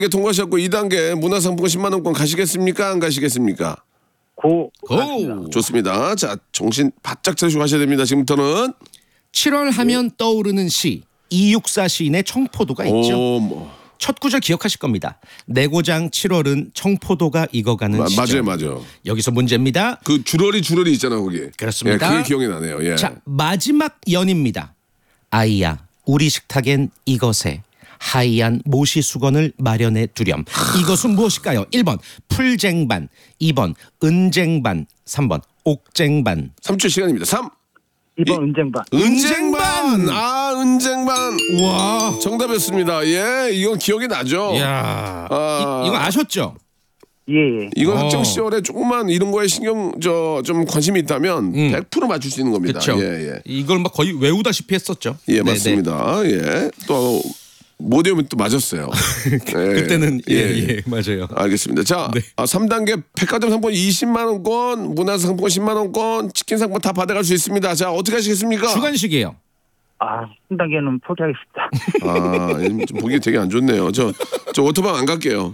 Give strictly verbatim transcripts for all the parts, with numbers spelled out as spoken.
통과하셨고 이 단계 문화상품권 십만 원권 가시겠습니까? 안 가시겠습니까? 고. 고. 좋습니다. 자, 정신 바짝 차리고 하셔야 됩니다. 지금부터는 칠월 하면 떠오르는 시 이육사 시인의 청포도가 있죠. 오, 뭐. 첫 구절 기억하실 겁니다. 내고장 칠월은 청포도가 익어가는 마, 시절. 맞아요, 맞아요. 여기서 문제입니다. 그 줄어리 줄어리 있잖아요, 거기. 그렇습니다. 예, 그게 기억이 나네요. 예. 자, 마지막 연입니다. 아이야, 우리 식탁엔 이것에 하얀 모시 수건을 마련해 두렴. 이것은 무엇일까요? 일 번 풀쟁반, 이 번 은쟁반, 삼 번 옥쟁반. 삼 초 시간입니다. 삼. 이 번 은쟁반. 은쟁반. 아, 은쟁반. 와, 정답이었습니다. 예, 이건 기억이 나죠. 야, 아. 이, 이거 아셨죠? 예, 예. 이건 어. 학창 시절에 조금만 이런 거에 신경 저 좀 관심이 있다면 음. 백 퍼센트 맞출 수 있는 겁니다. 그렇죠. 예, 예. 이걸 막 거의 외우다시피 했었죠. 예, 네, 맞습니다. 예. 또 못 외우면 또 맞았어요. 네. 예. 그때는 예, 예, 맞아요. 알겠습니다. 자, 네. 아, 삼 단계 백화점 상품권 이십만 원권, 문화상품권 십만 원권, 치킨 상품권 다 받아갈 수 있습니다. 자, 어떻게 하시겠습니까? 주간식이에요. 아, 한 단계는 포기하겠습니다. 아, 좀 보기 되게 안 좋네요. 저, 저 오토방 안 갈게요.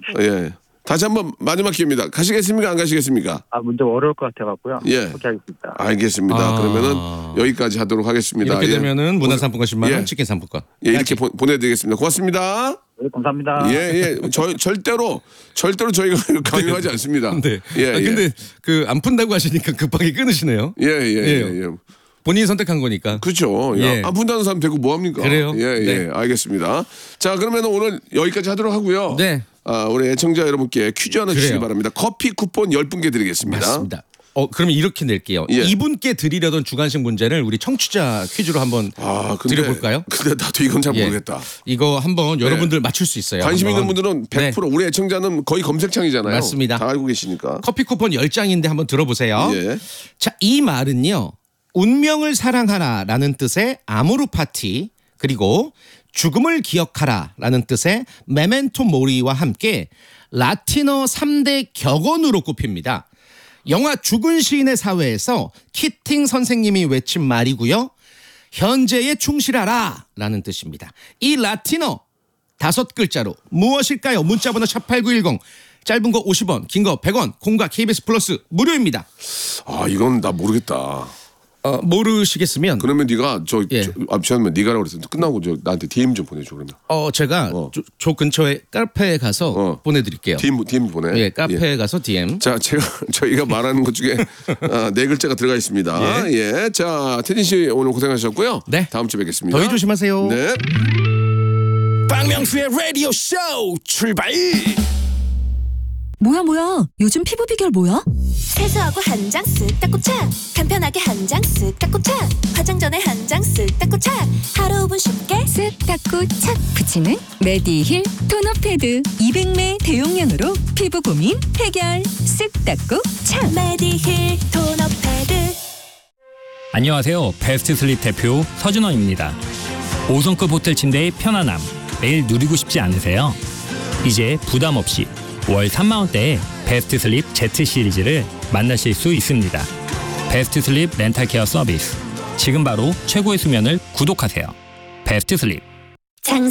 예. 다시 한번 마지막 기회입니다. 가시겠습니까? 안 가시겠습니까? 아, 문제 어려울 것 같아갖고요. 예. 포기하겠습니다. 알겠습니다. 아. 그러면은 여기까지 하도록 하겠습니다. 이렇게 예. 되면은 문화상품권 십만 원, 예. 치킨 상품권. 예, 이렇게 보, 보내드리겠습니다. 고맙습니다. 네, 감사합니다. 예, 예. 저, 절대로, 절대로 저희가 강요하지 않습니다. 네. 예, 아, 예. 근데 그 안 푼다고 하시니까 급하게 끊으시네요. 예, 예, 예. 예. 본인이 선택한 거니까. 그렇죠. 야, 예. 안 푼다는 사람 되고 뭐 합니까? 그래요? 예, 예. 네. 알겠습니다. 자, 그러면 오늘 여기까지 하도록 하고요. 네. 아, 우리 애청자 여러분께 퀴즈 하나 주시기 그래요. 바랍니다. 커피 쿠폰 열 분께 드리겠습니다. 맞습니다. 어, 그러면 이렇게 낼게요. 예. 이분께 드리려던 주간식 문제를 우리 청취자 퀴즈로 한번 아, 근데, 드려볼까요? 근데 나도 이건 잘 예. 모르겠다. 이거 한번 여러분들 맞출 수 있어요. 관심 있는 한번. 분들은 백 퍼센트 네. 우리 애청자는 거의 검색창이잖아요. 맞습니다. 다 알고 계시니까. 커피 쿠폰 열 장인데 한번 들어보세요. 예. 자, 이 말은요. 운명을 사랑하라라는 뜻의 아모르 파티, 그리고 죽음을 기억하라라는 뜻의 메멘토 모리와 함께 라틴어 삼 대 격언으로 꼽힙니다. 영화 죽은 시인의 사회에서 키팅 선생님이 외친 말이고요. 현재에 충실하라라는 뜻입니다. 이 라틴어 다섯 글자로 무엇일까요? 문자번호 샵팔구일공, 짧은 거 오십 원, 긴 거 백 원, 콩과 케이비에스 플러스 무료입니다. 아, 이건 나 모르겠다. 어, 모르시겠으면 그러면 네가 저, 예. 저 아, 죄송하면 네가라고 그랬어. 끝나고 저 나한테 디엠 좀 보내줘 그러면. 어 제가 어. 조, 조 근처에 카페에 가서 어. 보내드릴게요. 디엠 디엠 보내. 예, 카페에 가서 디엠. 자, 제가 저희가 말하는 것 중에 아, 네 글자가 들어가 있습니다. 예. 자, 태진 씨 오늘 고생하셨고요. 네. 다음 주에 뵙겠습니다. 더위 조심하세요. 네. 박명수의 라디오 쇼 출발. 뭐야 뭐야 요즘 피부 비결 뭐야? 세수하고 한 장 쓱 닦고 착, 간편하게 한 장 쓱 닦고 착, 화장 전에 한 장 쓱 닦고 착, 하루 오 분 쉽게 쓱 닦고 착 붙이는 메디힐 토너 패드 이백 매 대용량으로 피부 고민 해결. 쓱 닦고 착. 메디힐 토너 패드. 안녕하세요. 베스트 슬립 대표 서준원입니다. 오 성급 호텔 침대의 편안함 매일 누리고 싶지 않으세요? 이제 부담 없이 월 삼만 원대에 베스트 슬립 Z 시리즈를 만나실 수 있습니다. 베스트 슬립 렌탈 케어 서비스. 지금 바로 최고의 수면을 구독하세요. 베스트 슬립. 장사